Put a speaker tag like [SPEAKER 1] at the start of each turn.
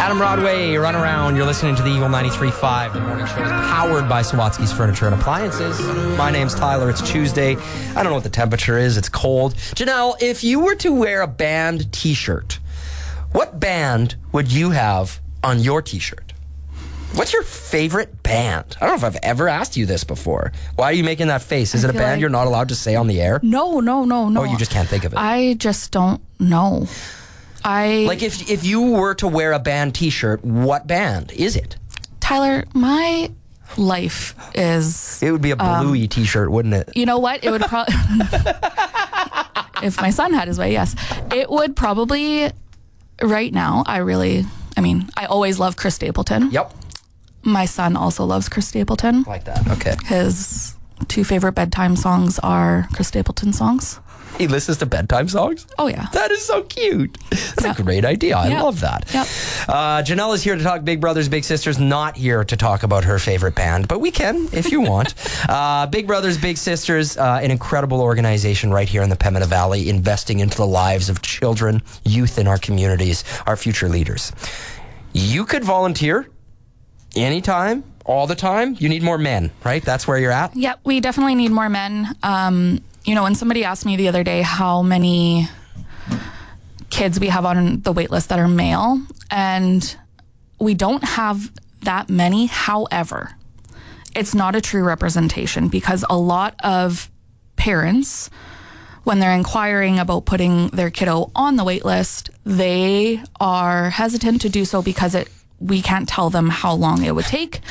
[SPEAKER 1] Adam Broadway, Run Around. You're listening to the Eagle 93.5. The morning show is powered by Sawatsky's Furniture and Appliances. My name's Tyler. It's Tuesday. I don't know what the temperature is. It's cold. Janelle, if you were to wear a band t-shirt, what band would you have on your t-shirt? What's your favorite band? I don't know if I've ever asked you this before. Why are you making that face? Is it a band you're not allowed to say on the air?
[SPEAKER 2] No.
[SPEAKER 1] Oh, you just can't think of it?
[SPEAKER 2] I just don't know.
[SPEAKER 1] Like if you were to wear a band t-shirt, what band is it?
[SPEAKER 2] Tyler, my life is...
[SPEAKER 1] It would be a Bluey t-shirt, wouldn't it?
[SPEAKER 2] You know what? It would probably... If my son had his way, yes. It would probably... Right now, I always love Chris Stapleton.
[SPEAKER 1] Yep.
[SPEAKER 2] My son also loves Chris Stapleton.
[SPEAKER 1] Like that, okay.
[SPEAKER 2] His two favorite bedtime songs are Chris Stapleton songs.
[SPEAKER 1] He listens to bedtime songs?
[SPEAKER 2] Oh, yeah.
[SPEAKER 1] That is so cute. That's a great idea. I love that.
[SPEAKER 2] Yep.
[SPEAKER 1] Janelle is here to talk Big Brothers Big Sisters, not here to talk about her favorite band, but we can if you want. Big Brothers Big Sisters, an incredible organization right here in the Pembina Valley, investing into the lives of children, youth in our communities, our future leaders. You could volunteer anytime, all the time. You need more men, right? That's where you're at?
[SPEAKER 2] Yep, we definitely need more men. When somebody asked me the other day how many kids we have on the wait list that are male, and we don't have that many. However, it's not a true representation because a lot of parents, when they're inquiring about putting their kiddo on the wait list, they are hesitant to do so because we can't tell them how long it would take.